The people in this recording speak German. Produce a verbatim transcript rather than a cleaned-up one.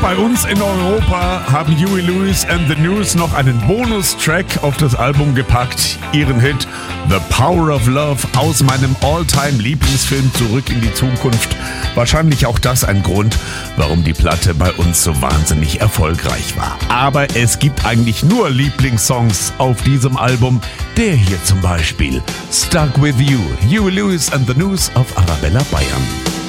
bei uns in Europa haben Huey Lewis and the News noch einen Bonustrack auf das Album gepackt. Ihren Hit The Power of Love aus meinem All-Time-Lieblingsfilm Zurück in die Zukunft. Wahrscheinlich auch das ein Grund, warum die Platte bei uns so wahnsinnig erfolgreich war. Aber es gibt eigentlich nur Lieblingssongs auf diesem Album. Der hier zum Beispiel, Stuck With You, Huey Lewis and the News auf Arabella Bayern.